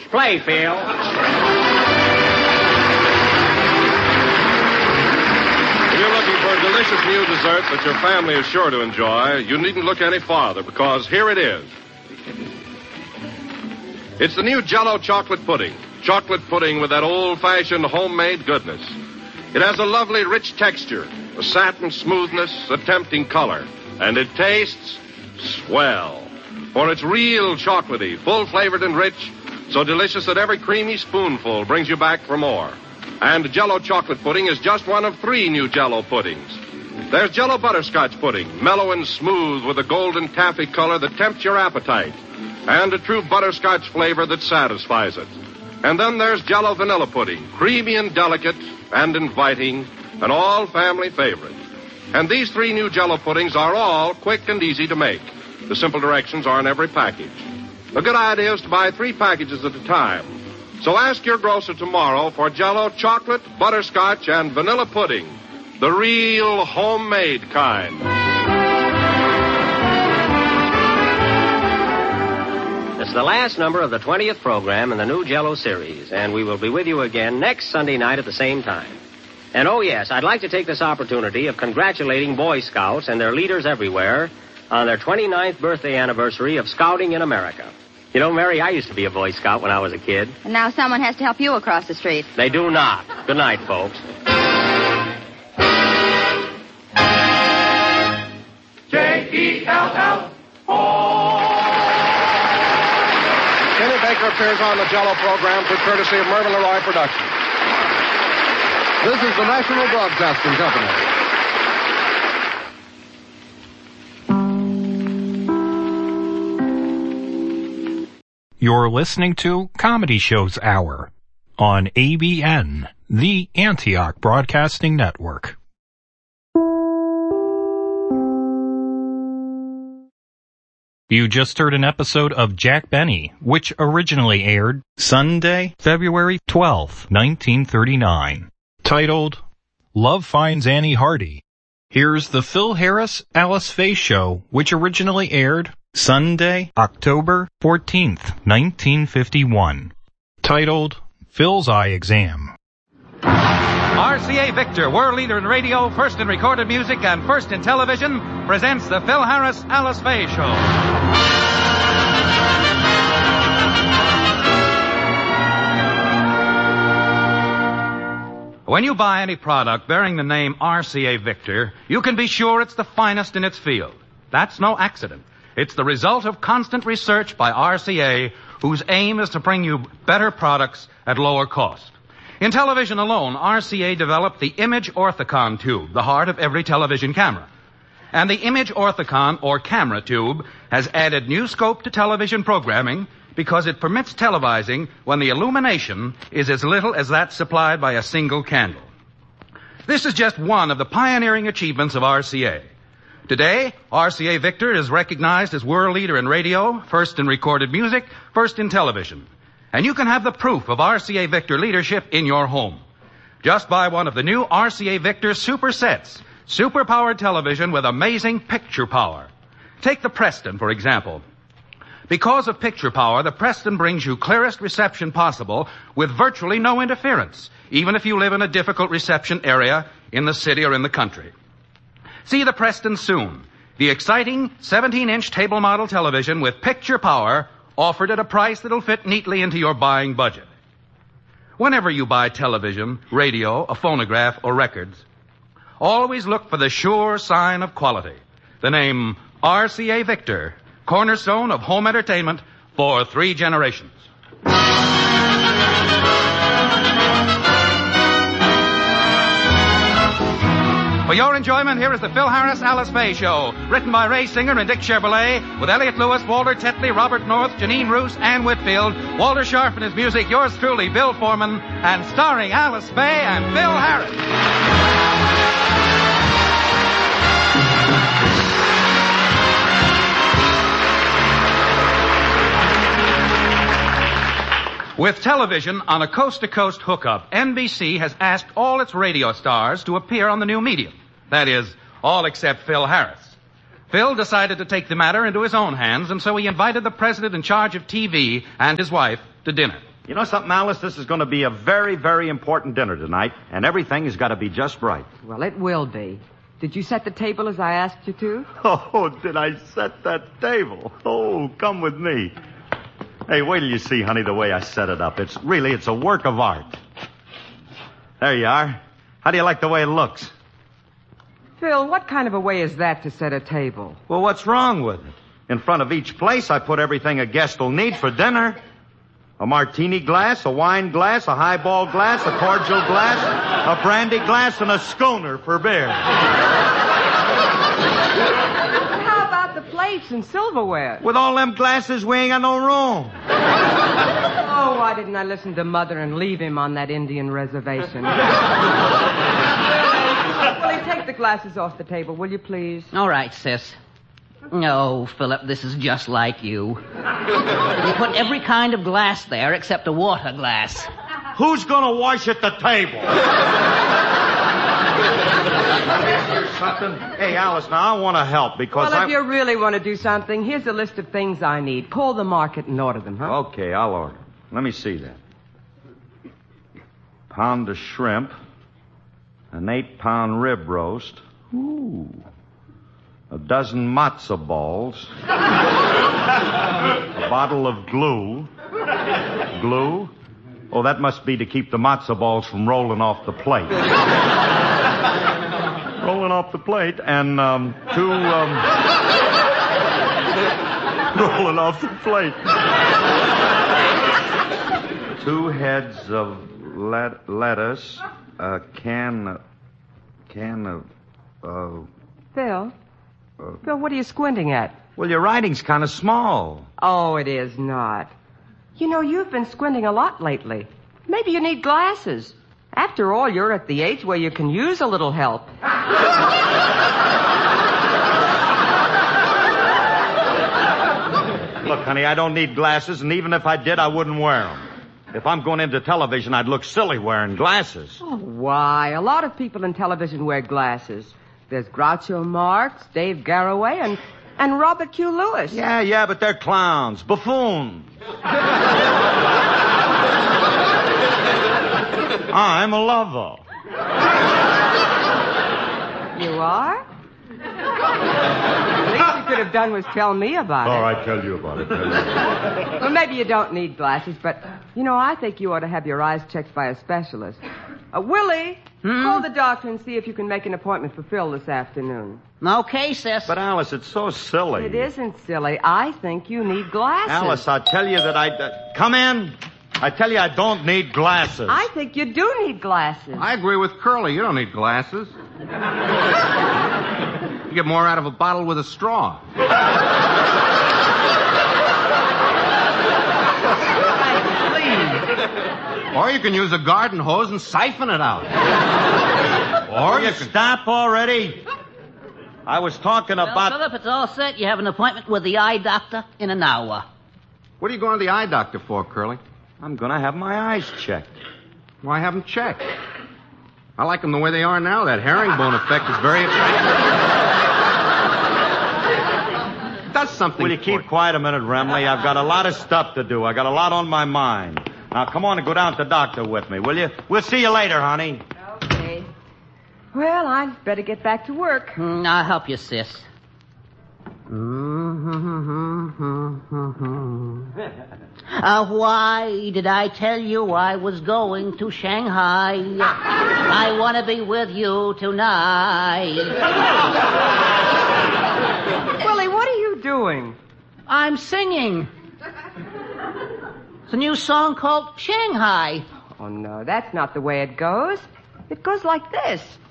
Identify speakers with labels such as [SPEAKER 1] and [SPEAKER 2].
[SPEAKER 1] Play, Phil.
[SPEAKER 2] If you're looking for a delicious new dessert that your family is sure to enjoy, you needn't look any farther, because here it is. It's the new Jell-O chocolate pudding. Chocolate pudding with that old-fashioned homemade goodness. It has a lovely rich texture, a satin smoothness, a tempting color, and it tastes swell. For it's real chocolatey, full-flavored and rich, so delicious that every creamy spoonful brings you back for more. And Jell-O chocolate pudding is just one of 3 new Jell-O puddings. There's Jell-O butterscotch pudding, mellow and smooth with a golden taffy color that tempts your appetite, and a true butterscotch flavor that satisfies it. And then there's Jell-O vanilla pudding, creamy and delicate and inviting, an all-family favorite. And these 3 new Jell-O puddings are all quick and easy to make. The simple directions are in every package. A good idea is to buy 3 packages at a time. So ask your grocer tomorrow for Jell-O chocolate, butterscotch, and vanilla pudding, the real homemade kind.
[SPEAKER 1] It's the last number of the 20th program in the new Jell-O series, and we will be with you again next Sunday night at the same time. And oh yes, I'd like to take this opportunity of congratulating Boy Scouts and their leaders everywhere on their 29th birthday anniversary of Scouting in America. You know, Mary, I used to be a Boy Scout when I was a kid.
[SPEAKER 3] And now someone has to help you across the street.
[SPEAKER 1] They do not. Good night, folks.
[SPEAKER 4] Jell-O.
[SPEAKER 2] Kenny Baker appears on the Jell-O program through courtesy of Mervyn LeRoy Productions.
[SPEAKER 5] This is the National Broadcasting Company.
[SPEAKER 6] You're listening to Comedy Shows Hour on ABN, the Antioch Broadcasting Network. You just heard an episode of Jack Benny, which originally aired Sunday, February 12th, 1939, titled Love Finds Annie Hardy. Here's the Phil Harris, Alice Faye Show, which originally aired Sunday, October 14th, 1951, titled Phil's Eye Exam.
[SPEAKER 7] RCA Victor, world leader in radio, first in recorded music, and first in television, presents the Phil Harris, Alice Faye Show. When you buy any product bearing the name RCA Victor, you can be sure it's the finest in its field. That's no accident. It's the result of constant research by RCA, whose aim is to bring you better products at lower cost. In television alone, RCA developed the Image Orthicon tube, the heart of every television camera. And the Image Orthicon, or camera tube, has added new scope to television programming because it permits televising when the illumination is as little as that supplied by a single candle. This is just one of the pioneering achievements of RCA. Today, RCA Victor is recognized as world leader in radio, first in recorded music, first in television. And you can have the proof of RCA Victor leadership in your home. Just buy one of the new RCA Victor Super Sets, super-powered television with amazing picture power. Take the Preston, for example. Because of picture power, the Preston brings you clearest reception possible with virtually no interference, even if you live in a difficult reception area in the city or in the country. See the Preston soon. The exciting 17-inch table model television with picture power offered at a price that'll fit neatly into your buying budget. Whenever you buy television, radio, a phonograph, or records, always look for the sure sign of quality. The name RCA Victor, cornerstone of home entertainment for 3 generations. For your enjoyment, here is the Phil Harris, Alice Faye Show, written by Ray Singer and Dick Chevrolet, with Elliot Lewis, Walter Tetley, Robert North, Janine Roos, Ann Whitfield, Walter Sharp and his music, yours truly, Bill Foreman, and starring Alice Faye and Phil Harris. With television on a coast-to-coast hookup, NBC has asked all its radio stars to appear on the new medium. That is, all except Phil Harris. Phil decided to take the matter into his own hands, and so he invited the president in charge of TV and his wife to dinner.
[SPEAKER 4] You know something, Alice? This is going to be a very, very important dinner tonight, and everything has got to be just right.
[SPEAKER 8] Well, it will be. Did you set the table as I asked you to?
[SPEAKER 4] Oh, did I set that table? Oh, come with me. Hey, wait till you see, honey, the way I set it up. It's a work of art. There you are. How do you like the way it looks?
[SPEAKER 8] Phil, what kind of a way is that to set a table?
[SPEAKER 4] Well, what's wrong with it? In front of each place, I put everything a guest will need for dinner. A martini glass, a wine glass, a highball glass, a cordial glass, a brandy glass, and a schooner for beer.
[SPEAKER 8] How about the plates and silverware?
[SPEAKER 4] With all them glasses, we ain't got no room.
[SPEAKER 8] Oh, why didn't I listen to Mother and leave him on that Indian reservation? Willie, take the glasses off the table, will you please?
[SPEAKER 9] All right, sis. No, Philip, this is just like you. You put every kind of glass there except a water glass.
[SPEAKER 4] Who's going to wash at the table? Something? Hey, Alice, now I want to help because
[SPEAKER 8] Well, if you really want to do something, here's a list of things I need. Call the market and order them, huh?
[SPEAKER 4] Okay, I'll order. Let me see that. Pound of shrimp. An 8-pound rib roast. Ooh. A dozen matzo balls. A bottle of glue. Glue? Oh, that must be to keep the matzo balls from rolling off the plate. Rolling off the plate. And, rolling off the plate. 2 heads of lettuce. A can of...
[SPEAKER 8] Phil? Phil, what are you squinting at?
[SPEAKER 4] Well, your writing's kind of small.
[SPEAKER 8] Oh, it is not. You know, you've been squinting a lot lately. Maybe you need glasses. After all, you're at the age where you can use a little help.
[SPEAKER 4] Look, honey, I don't need glasses, and even if I did, I wouldn't wear them. If I'm going into television, I'd look silly wearing glasses.
[SPEAKER 8] Oh, why? A lot of people in television wear glasses. There's Groucho Marx, Dave Garroway, and Robert Q. Lewis.
[SPEAKER 4] Yeah, but they're clowns, buffoons. I'm a lover.
[SPEAKER 8] You are? The least you could have done was tell me about it.
[SPEAKER 4] All right, tell you about it.
[SPEAKER 8] Well, maybe you don't need glasses, but, you know, I think you ought to have your eyes checked by a specialist. Willie, call the doctor and see if you can make an appointment for Phil this afternoon.
[SPEAKER 9] Okay, sis.
[SPEAKER 4] But, Alice, it's so silly.
[SPEAKER 8] It isn't silly. I think you need glasses.
[SPEAKER 4] Alice, I tell you that come in. I tell you I don't need glasses.
[SPEAKER 8] I think you do need glasses.
[SPEAKER 7] I agree with Curly. You don't need glasses. You get more out of a bottle with a straw. Or you can use a garden hose and siphon it out.
[SPEAKER 4] Or you can... Stop already. I was talking about...
[SPEAKER 9] Philip, it's all set. You have an appointment with the eye doctor in an hour.
[SPEAKER 7] What are you going to the eye doctor for, Curly?
[SPEAKER 4] I'm going to have my eyes checked.
[SPEAKER 7] Why have them checked? I like them the way they are now. That herringbone effect is very attractive. It does something.
[SPEAKER 4] Will you keep quiet a minute, Remley? I've got a lot of stuff to do. I got a lot on my mind. Now, come on and go down to the doctor with me, will you? We'll see you later, honey.
[SPEAKER 8] Okay. Well, I'd better get back to work.
[SPEAKER 9] I'll help you, sis. Why did I tell you I was going to Shanghai? I want to be with you tonight.
[SPEAKER 8] Willie, what are you doing?
[SPEAKER 9] I'm singing. It's a new song called Shanghai.
[SPEAKER 8] Oh, no, that's not the way it goes. It goes like this.